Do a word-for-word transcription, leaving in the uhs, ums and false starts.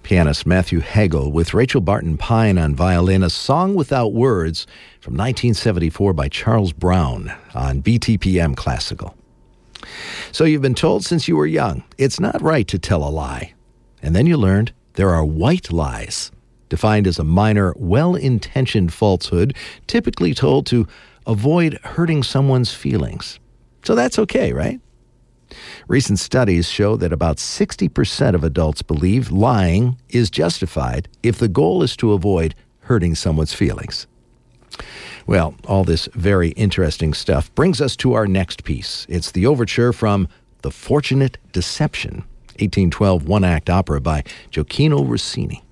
Pianist Matthew Hagel with Rachel Barton Pine on violin, a song without words from nineteen seventy-four by Charles Brown on B T P M Classical. So you've been told since you were young, it's not right to tell a lie. And then you learned there are white lies, defined as a minor, well-intentioned falsehood, typically told to avoid hurting someone's feelings. So that's okay, right? Recent studies show that about sixty percent of adults believe lying is justified if the goal is to avoid hurting someone's feelings. Well, all this very interesting stuff brings us to our next piece. It's the overture from The Fortunate Deception, eighteen twelve one-act opera by Gioacchino Rossini.